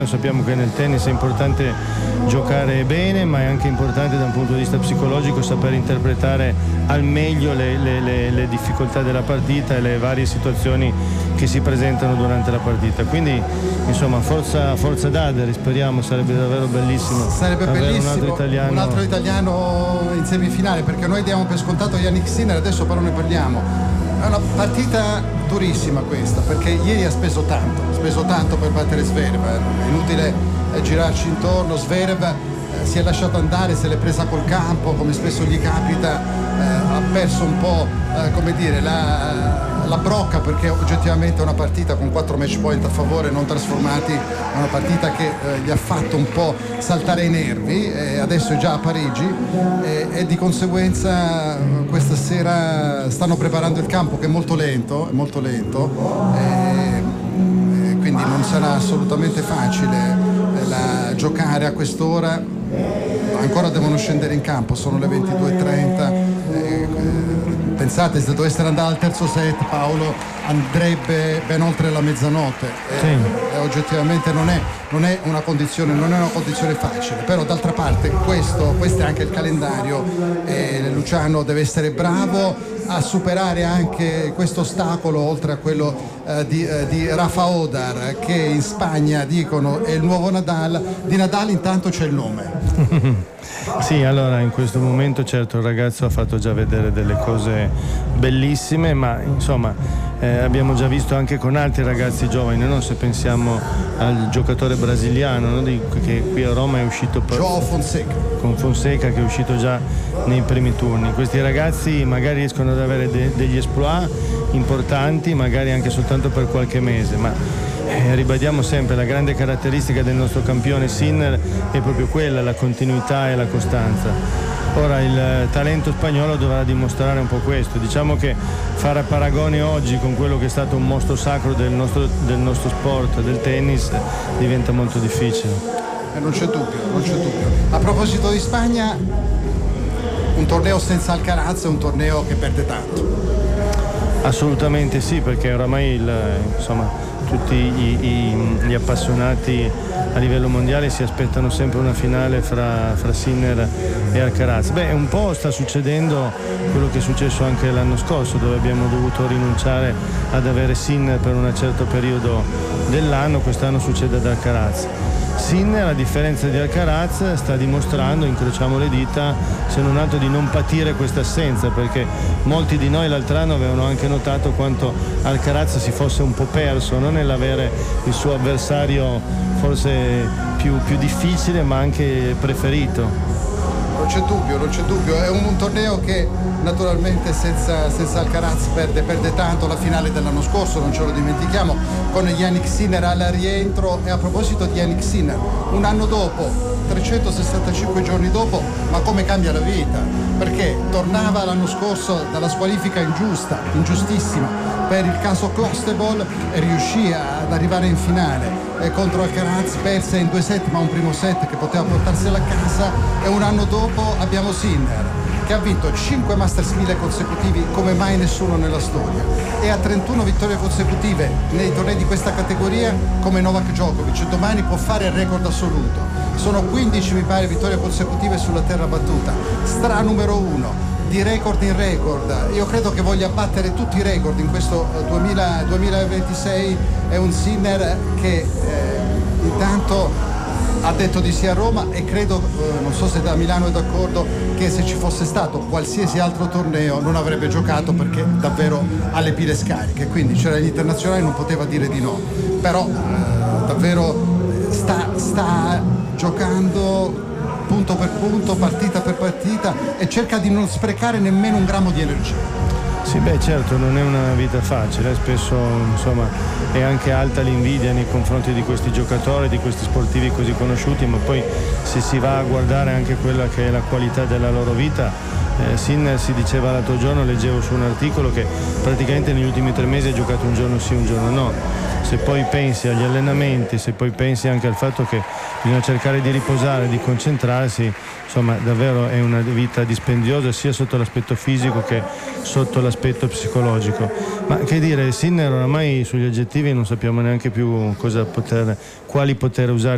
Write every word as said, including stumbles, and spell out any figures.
Sappiamo che nel tennis è importante giocare bene, ma è anche importante da un punto di vista psicologico saper interpretare al meglio le, le, le, le difficoltà della partita e le varie situazioni che si presentano durante la partita. Quindi insomma forza, forza Daderi, speriamo, sarebbe davvero bellissimo. Sarebbe avere bellissimo un altro italiano. un altro italiano in semifinale, perché noi diamo per scontato Jannik Sinner, adesso però ne parliamo. È una partita durissima questa, perché ieri ha speso tanto, ha speso tanto per battere Zverev, è inutile eh, girarci intorno. Zverev eh, si è lasciato andare, se l'è presa col campo, come spesso gli capita, eh, ha perso un po' eh, come dire la, la brocca, perché oggettivamente è una partita con quattro match point a favore non trasformati, è una partita che eh, gli ha fatto un po' saltare i nervi, e adesso è già a Parigi e, e di conseguenza questa sera stanno preparando il campo, che è molto lento, è molto lento e, e quindi non sarà assolutamente facile eh, la, giocare a quest'ora. Ancora devono scendere in campo, sono le ventidue e trenta. Eh, pensate, se dovessero andare al terzo set, Paolo, andrebbe ben oltre la mezzanotte. Eh, sì. eh, oggettivamente non è, non è una condizione, non è una condizione facile, però d'altra parte questo, questo è anche il calendario e Luciano deve essere bravo a superare anche questo ostacolo, oltre a quello eh, di, eh, di Rafa Odar, che in Spagna dicono è il nuovo Nadal. Di Nadal intanto c'è il nome. Sì, allora in questo momento certo il ragazzo ha fatto già vedere delle cose bellissime, ma insomma eh, abbiamo già visto anche con altri ragazzi giovani, no? Se pensiamo al giocatore brasiliano, no? Di, che qui a Roma è uscito per, João Fonseca. con Fonseca, che è uscito già nei primi turni. Questi ragazzi magari riescono ad avere de, degli exploit importanti, magari anche soltanto per qualche mese, ma Eh, ribadiamo sempre la grande caratteristica del nostro campione Sinner è proprio quella, la continuità e la costanza. Ora il talento spagnolo dovrà dimostrare un po' questo. Diciamo che fare paragoni oggi con quello che è stato un mostro sacro del nostro, del nostro sport, del tennis, diventa molto difficile. Eh, non c'è dubbio, non c'è dubbio. A proposito di Spagna, un torneo senza Alcaraz è un torneo che perde tanto. Assolutamente sì, perché oramai il, insomma, tutti i, i, gli appassionati a livello mondiale si aspettano sempre una finale fra, fra Sinner e Alcaraz. Beh, un po' sta succedendo quello che è successo anche l'anno scorso, dove abbiamo dovuto rinunciare ad avere Sinner per un certo periodo dell'anno. Quest'anno succede ad Alcaraz. Sinner, a differenza di Alcaraz, sta dimostrando, incrociamo le dita, se non altro di non patire questa assenza, perché molti di noi l'altro anno avevano anche notato quanto Alcaraz si fosse un po' perso, non nell'avere il suo avversario forse più, più difficile, ma anche preferito. Non c'è dubbio, non c'è dubbio, è un, un torneo che naturalmente senza, senza Alcaraz perde, perde tanto. La finale dell'anno scorso, non ce lo dimentichiamo, con Jannik Sinner al rientro. E a proposito di Jannik Sinner, un anno dopo, trecentosessantacinque giorni dopo, ma come cambia la vita, perché tornava l'anno scorso dalla squalifica ingiusta, ingiustissima per il caso Costebol e riuscì ad arrivare in finale e contro Alcaraz, perse in due set, ma un primo set che poteva portarsela a casa. E un anno dopo abbiamo Sinner, che ha vinto cinque Masters mille consecutivi come mai nessuno nella storia, e ha trentuno vittorie consecutive nei tornei di questa categoria come Novak Djokovic. Domani può fare il record assoluto, sono quindici mi pare vittorie consecutive sulla terra battuta, stra numero uno, di record in record. Io credo che voglia battere tutti i record in questo duemila, duemilaventisei. È un Sinner che eh, intanto ha detto di sì a Roma, e credo, eh, non so se da Milano è d'accordo, che se ci fosse stato qualsiasi altro torneo non avrebbe giocato, perché davvero ha le pile scariche, quindi c'era gli internazionali, non poteva dire di no, però eh, davvero sta, sta giocando punto per punto, partita per partita, e cerca di non sprecare nemmeno un grammo di energia. Sì, beh, certo, non è una vita facile, spesso insomma è anche alta l'invidia nei confronti di questi giocatori, di questi sportivi così conosciuti, ma poi se si va a guardare anche quella che è la qualità della loro vita, eh, Sinner, si diceva l'altro giorno, leggevo su un articolo, che praticamente negli ultimi tre mesi ha giocato un giorno sì, un giorno no. Se poi pensi agli allenamenti, se poi pensi anche al fatto che bisogna cercare di riposare, di concentrarsi, insomma davvero è una vita dispendiosa sia sotto l'aspetto fisico che sotto l'aspetto psicologico. Ma che dire, Sinner oramai sugli aggettivi non sappiamo neanche più cosa poter, quali poter usare